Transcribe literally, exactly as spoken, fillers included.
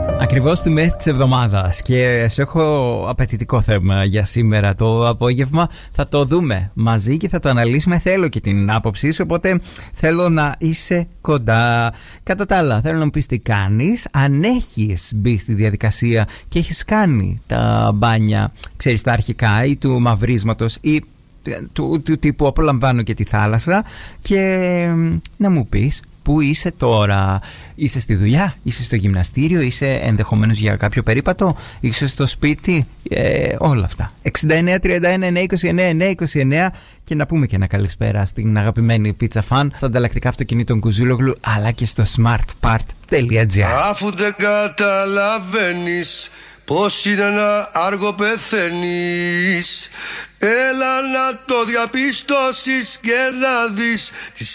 Ακριβώς στη μέση της εβδομάδας και σε έχω απαιτητικό θέμα για σήμερα το απόγευμα. Θα το δούμε μαζί και θα το αναλύσουμε. Θέλω και την άποψή σου, οπότε θέλω να είσαι κοντά. Κατά τα άλλα, θέλω να μου πεις τι κάνεις. Αν έχεις μπει στη διαδικασία και έχεις κάνει τα μπάνια, ξέρεις, τα αρχικά ή του μαυρίσματος ή του, του τύπου απολαμβάνω και τη θάλασσα, και να μου πεις πού είσαι τώρα. Είσαι στη δουλειά, είσαι στο γυμναστήριο, είσαι ενδεχομένως για κάποιο περίπατο, είσαι στο σπίτι, ε, όλα αυτά. εξήντα εννέα τριάντα ένα εννιακόσια είκοσι εννέα εννιακόσια είκοσι εννέα. Και να πούμε και ένα καλησπέρα στην αγαπημένη Pizza Fan, στα ανταλλακτικά αυτοκινήτων Κουζούλογλου, αλλά και στο smartpart τελεία gr. Αφού δεν καταλαβαίνεις πως είναι να άργο πεθαίνεις, έλα να το διαπιστώσεις και να δεις τις